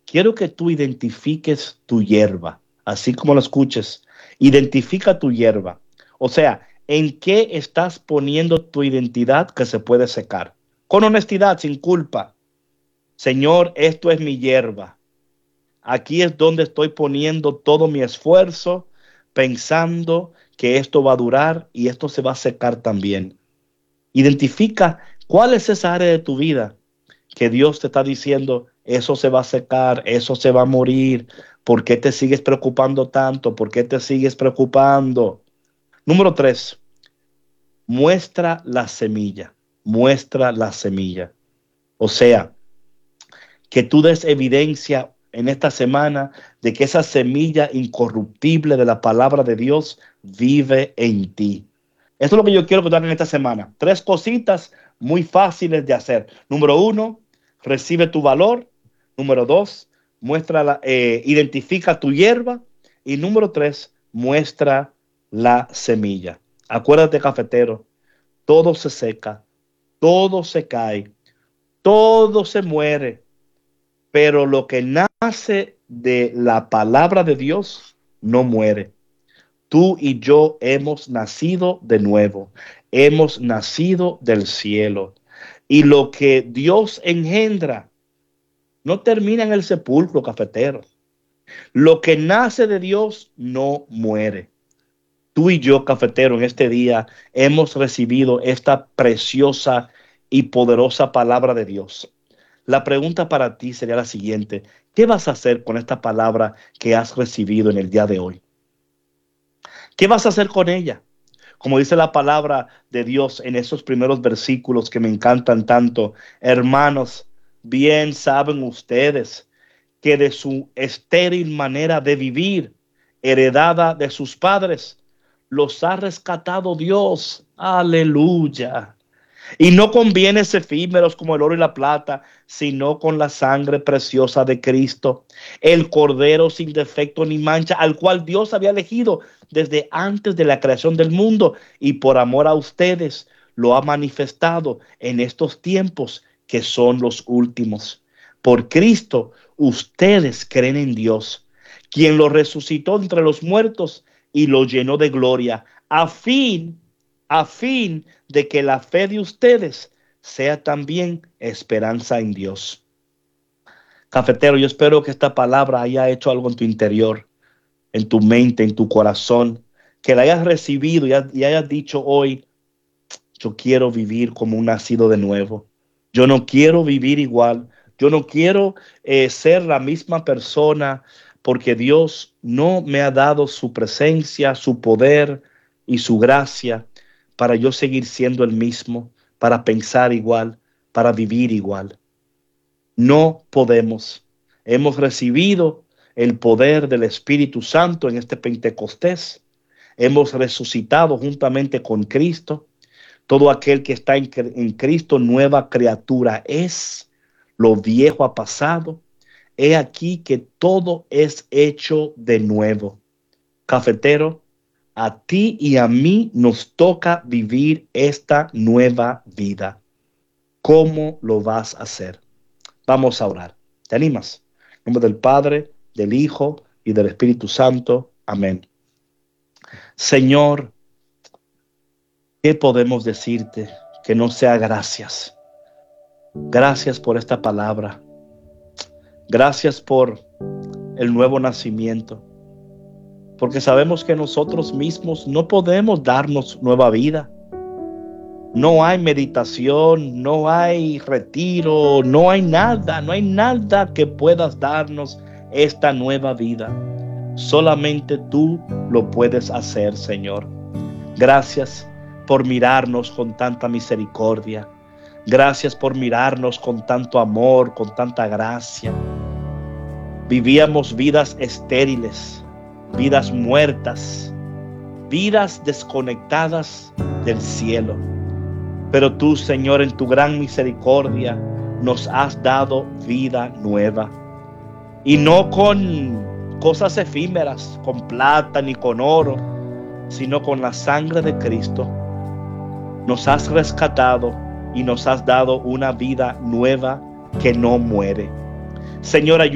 quiero que tú identifiques tu hierba, así como lo escuches. Identifica tu hierba. O sea, ¿en qué estás poniendo tu identidad que se puede secar? Con honestidad, sin culpa. Señor, esto es mi hierba. Aquí es donde estoy poniendo todo mi esfuerzo, pensando que esto va a durar y esto se va a secar también. Identifica cuál es esa área de tu vida que Dios te está diciendo, eso se va a secar, eso se va a morir. ¿Por qué te sigues preocupando tanto? ¿Por qué te sigues preocupando? Número 3, muestra la semilla. Muestra la semilla. O sea, que tú des evidencia en esta semana de que esa semilla incorruptible de la palabra de Dios vive en ti. Esto es lo que yo quiero que tú hagas en esta semana. 3 cositas muy fáciles de hacer. Número 1, recibe tu valor. Número 2, identifica tu hierba. Y número 3, muestra la semilla. Acuérdate, cafetero, todo se seca, todo se cae, todo se muere, pero lo que nace de la palabra de Dios no muere. Tú y yo hemos nacido de nuevo, hemos nacido del cielo. Y lo que Dios engendra no termina en el sepulcro, cafetero. Lo que nace de Dios no muere. Tú y yo, cafetero, en este día hemos recibido esta preciosa y poderosa palabra de Dios. La pregunta para ti sería la siguiente: ¿qué vas a hacer con esta palabra que has recibido en el día de hoy? ¿Qué vas a hacer con ella? Como dice la palabra de Dios en esos primeros versículos que me encantan tanto, hermanos, bien saben ustedes que de su estéril manera de vivir, heredada de sus padres, los ha rescatado Dios. Aleluya. Y no con bienes efímeros como el oro y la plata, sino con la sangre preciosa de Cristo, el Cordero sin defecto ni mancha, al cual Dios había elegido desde antes de la creación del mundo y por amor a ustedes lo ha manifestado en estos tiempos que son los últimos. Por Cristo, ustedes creen en Dios, quien lo resucitó entre los muertos y lo llenó de gloria, a fin de que la fe de ustedes sea también esperanza en Dios. Cafetero, yo espero que esta palabra haya hecho algo en tu interior, en tu mente, en tu corazón, que la hayas recibido y hayas dicho hoy: yo quiero vivir como un nacido de nuevo. Yo no quiero vivir igual. Yo no quiero ser la misma persona, porque Dios no me ha dado su presencia, su poder y su gracia para yo seguir siendo el mismo, para pensar igual, para vivir igual. No podemos. Hemos recibido el poder del Espíritu Santo en este Pentecostés. Hemos resucitado juntamente con Cristo. Todo aquel que está en Cristo, nueva criatura es. Lo viejo ha pasado. He aquí que todo es hecho de nuevo. Cafetero, a ti y a mí nos toca vivir esta nueva vida. ¿Cómo lo vas a hacer? Vamos a orar. ¿Te animas? En nombre del Padre, del Hijo y del Espíritu Santo. Amén. Señor, ¿qué podemos decirte que no sea gracias? Gracias por esta palabra. Gracias por el nuevo nacimiento. Porque sabemos que nosotros mismos no podemos darnos nueva vida. No hay meditación, no hay retiro, no hay nada que puedas darnos esta nueva vida. Solamente tú lo puedes hacer, Señor. Gracias por mirarnos con tanta misericordia. Gracias por mirarnos con tanto amor, con tanta gracia. Vivíamos vidas estériles, vidas muertas, vidas desconectadas del cielo. Pero tú, Señor, en tu gran misericordia, nos has dado vida nueva. Y no con cosas efímeras, con plata ni con oro, sino con la sangre de Cristo. Nos has rescatado y nos has dado una vida nueva que no muere. Señor,